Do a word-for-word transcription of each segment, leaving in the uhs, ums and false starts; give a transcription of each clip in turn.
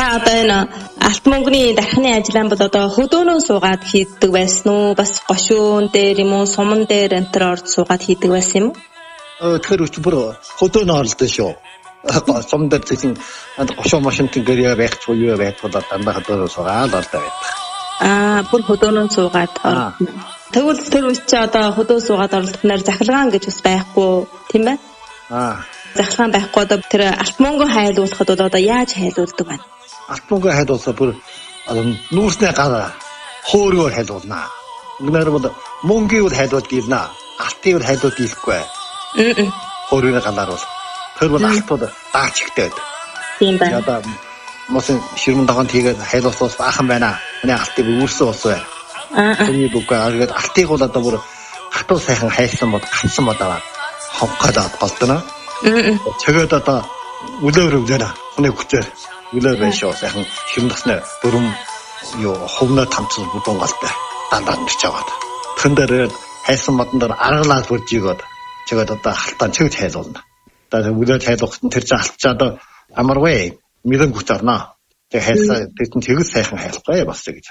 одоо энэ алт мөнгөний дархны ажиллаан бол одоо хөдөөнөө суугаад хийдэг байсан уу? Бас гошуун дээр юм уу, суман дээр энтер орж суугаад хийдэг байсан юм уу? Э тэр үчи бүр хөдөөнөө оролдсон шүү. Суман дээр тийм гошуун машинтын гэрээ байхгүй юу байхгүй дандаа хөдөөнөө суугаад ордог байдаг. Аа, бүр хөдөөнөө суугаад ордог. Тэгвэл тэр үчи одоо хөдөө суугаад оролдохноор захиргаан гэж бас байхгүй тийм ээ? Аа. Захиргаан байхгүй одоо тэр алт мөнгө хайлуулахад бол одоо яаж хайлуулдаг байна? Алт мөнгө хайлуулсаа бүр нүүрснээ гараа хөөргөөр хайлуулнаа. Өнөөдөр бол мөнгөийг хайлуулж дийлнэ. Алтыг хайлуулж дийлэхгүй. Аа. Хөөргөөр галаар бол тэр бол алтууд даачигтэй байдаг. Тийм байна. Одоо мосын ширмэн даганд хийгээд хайлуулсаас баахан байна. Миний алтыг үүрсэн ус байна. Аа. Тэний бүгд аргээд алтыг бол одоо бүр хатуу сайхан хайлсан бод гацсан бодоо хавхаад голдно. Аа. Чигээд одоо үлээр үлээр хүний хүчээр үлээр байшаа сайхан ширмэн дасны дөрөм юу хөвнө тамцсан бүдүүн галтай дандаа нэрч аваад. Тэн дээр хайлсан модон дээр аргалаад бүржигөөд чигээд одоо халтаан чигж хайлуулна. Одоо үлээр хайлуулахт тэр чинь алтчаад амарвэ мэдэн хүч орно. Тэг хайлсаа тэр чинь тэгс сайхан хайлахгүй бас гэж.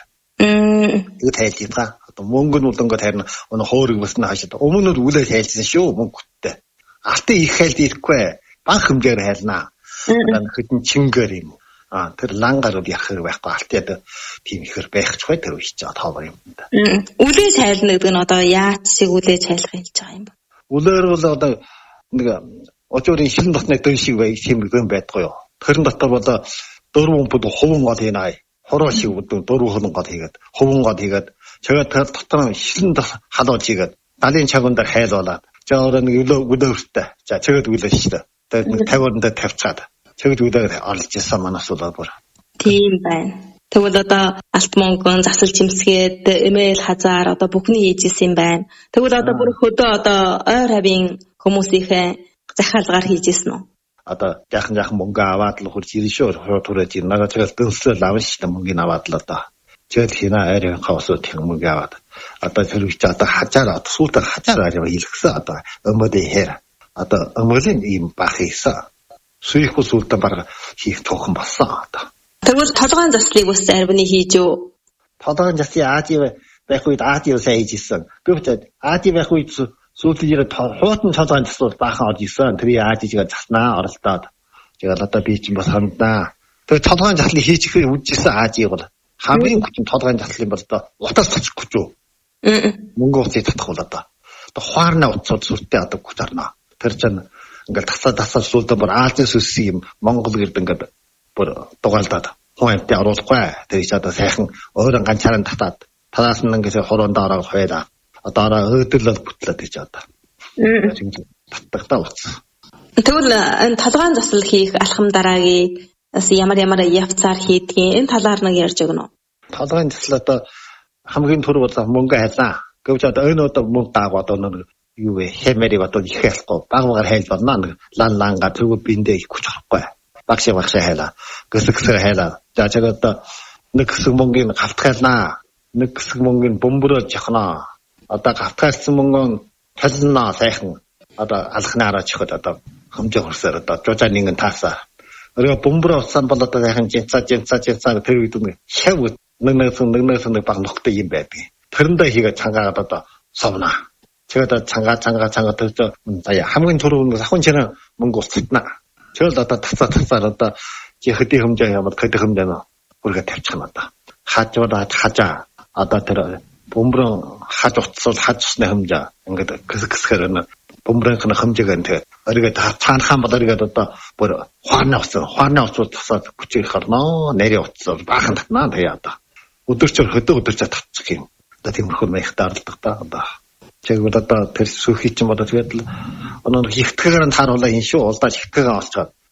Мм. Тэгт хайлж байгаа. Одоо мөнгө нь үлэнгөт харин өнө хөөрөг басна хашаад өмнө нь үлээр хайлсан шүү мөнгөтэй. Алтын их хайлт ирэхгүй банк хэмжээр хайлнаа. Одоо хэдэн чингээр юм. Аа тэр лангаар үл ярих байхгүй алтын тийм ихэр байх ч бай тэр үеч жаа тоовор юм да. Үлээж хайлна гэдэг нь одоо яаж шиг үлээж хайлах хэлж байгаа юм бэ? Үлээр бол одоо нэг очоорын шилэн дотны дөр шиг бай тийм юм байдгүй юу. Тэрэн дотор бол дөрвөн бүд хуван гол хийнаа. Хороо шиг бүд дөрвөн хуван гол хийгээд хуван гол хийгээд тэгээд тэр дотор шилэн халуун хийгээд далийн чагуун дээр хайлуулаад за өөрөө нэг үлээртэй. За тэгээд үлээж штэ. Тэгээд нэг тавиуран дээр тавьцаад тэгээд үлээр орлож ирсэн манаас бол бүр. Тийм байна. Тэгвэл одоо алт мөнгөн засал чимсгээд эмэйл хазаар одоо бүхний хийжсэн юм байна. Тэгвэл одоо бүр хөдөө одоо ойр хавийн хүмүүсийнхээ захиалгаар хийжсэн үү? Одоо яхан яхан мөнгө аваад л хурж ирэн шүү. Төрөөж ир нагаа тэгэл дөнсөл авна шүү дээ мөнгөний аваад л одоо. Тэгэл хинаа айрын хавсууд тийм мөнгө аваад. Одоо тэр үеч одоо хажаар сүүлдээ хажаар аваа хэлгсэн одоо өмөдөө хэр. Одоо өмөлийн ийм бах хийсэн. Сүйх сүүлдээ баг хийх тоохон болсон одоо. Тэгвэл толгойн заслыг бас арвны хийж юу? Толгойн заслыг Ади байх үед Ади сайн хийжсэн. Гэвч Ади байх үед сүүлдээ хуутан толгойн засвал баахан орж исэн. Тэр Адигаа заснаа оролдоод. Тэгэл одоо би чинь бас ханднаа. Тэр толгойн заслыг хийчихээ үдчихсэн Ади бол хамгийн хүчин толгойн заслын бол одоо утас цочих гэж юу? Аа. Мөнгө утсыг татах бол одоо. Одоо хуарна утсууд сүртэй одоо гэж арна. Тэр чинь ингээл тасаа тасаа сүүлдээ бүр Азийн сүсийг юм Монгол гэрд ингээд бүр дугаалдаад хуйнтээ оруулахгүй. Тэр их одоо сайхан өөрөө ганцаараа татаад танаас нь ингээд хороонд ороод хуйлаа. Одоо ороо өөдөрлөд бүтлээд гэж одоо. Аа. Татдагтаа болсон. Тэгвэл энэ толгойн засал хийх алхам дараагийг бас ямар ямар явцаар хийдгийг энэ талаар нэг ярьж өгнө үү? Толгойн засал одоо хамгийн түр бол мөнгө хайлаа. Гэвч одоо энэ одоо мөнгө даагаад одоо юу вэ? Хэмэри одоо их хэлэхгүй. Баг багаар хайлбарнаа нэг лан ланга тэгвэл биндээ их хүч орохгүй. Багш багш хайлаа. Гэсгсээр хайлаа. За чад одоо нэг хэсэг мөнгөний гавтгайлнаа. Нэг хэсэг мөнгөний бөмбөрөж явахнаа. Одоо гавтгайлсан мөнгөө толноо сайхан одоо алхнаараа чиход одоо хэмжээ хөрсөөр одоо жужаа нэгэн таасаа. Өрөө бөмбөрөө уцсан бол одоо сайхан жинцаа жинцаа жинцаа тэр үед нэг шав нэг нэг нэг нэг баг ногтой юм байдаг. Тэрэндээ хийгээд цангаагаад одоо совнаа. Тэгээд цангаа цангаа цангаа тэр заяа хамгийн түрүүнд ахын чирэн мөнгө уцтнаа. Тэгэл одоо тацаа тацаар одоо хэдий хэмжээ ямар хэдий хэмжээ нөө бүргээ тавьчих нь одоо. Хажууд хажаа одоо тэр бөмбөрөн хаж утсвал хаж усны хэмжээ ингээд гэс гэсгээр нь бөмбөрийнх нь хэмжээг нь тэгээд өргөд цаанахаан бол өргөд одоо бүр хуарна уцсан хуарна уцвал тасаад хүчээр харнаа нарийн уцсаар баахан татнаа тэгээд одоо өдөрчөр хөдөө өдөрчөө татчих юм. Одоо тиймэрхүү маягтай оролдог та одоо. Тэгвэл одоо тэр сүүхий чинь бодоо тэгээд оноо хихтгэгээр нь тааруулаа ин шүү улдаа хихтгэгээ олцоод